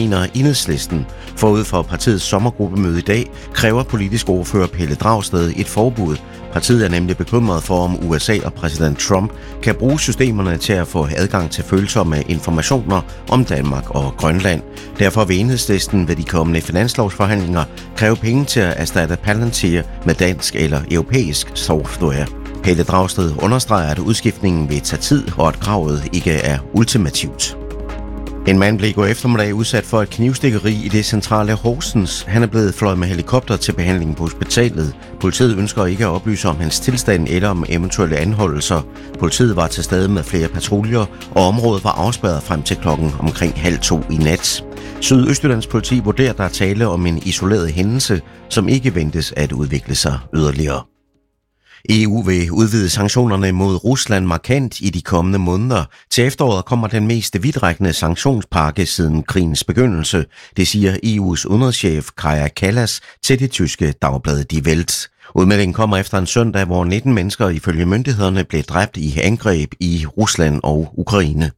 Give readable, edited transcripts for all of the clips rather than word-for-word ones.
mener Enhedslisten. Forud for partiets sommergruppemøde i dag kræver politisk ordfører Pelle Dragsted et forbud. Partiet er nemlig bekymret for, om USA og præsident Trump kan bruge systemerne til at få adgang til følsomme informationer om Danmark og Grønland. Derfor vil Enhedslisten ved de kommende finanslovsforhandlinger kræve penge til at erstatte Palantir med dansk eller europæisk software. Pelle Dragsted understreger, at udskiftningen vil tage tid, og at kravet ikke er ultimativt. En mand blev i går eftermiddag udsat for et knivstikkeri i det centrale Horsens. Han er blevet fløjet med helikopter til behandling på hospitalet. Politiet ønsker ikke at oplyse om hans tilstand eller om eventuelle anholdelser. Politiet var til stede med flere patruljer, og området var afspærret frem til klokken omkring 1:30 i nat. Sydøstjyllands politi vurderer, der er tale om en isoleret hændelse, som ikke ventes at udvikle sig yderligere. EU vil udvide sanktionerne mod Rusland markant i de kommende måneder. Til efteråret kommer den mest vidtrækkende sanktionspakke siden krigens begyndelse. Det siger EU's udenrigschef Kaja Kallas til det tyske dagblad Die Welt. Udmeldingen kommer efter en søndag, hvor 19 mennesker ifølge myndighederne blev dræbt i angreb i Rusland og Ukraine.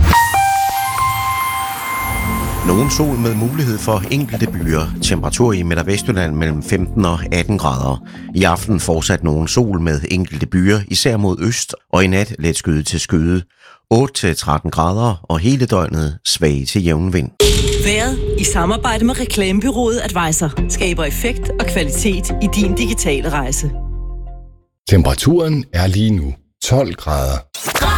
Nogen sol med mulighed for enkelte byer. Temperatur i Midt- og Vestjylland mellem 15 og 18 grader. I aften fortsat nogen sol med enkelte byer, især mod øst, og i nat let skyde til skyde. 8-13 grader og hele døgnet svag til jævn vind. Vejret i samarbejde med reklamebureauet Advisor skaber effekt og kvalitet i din digitale rejse. Temperaturen er lige nu 12 grader.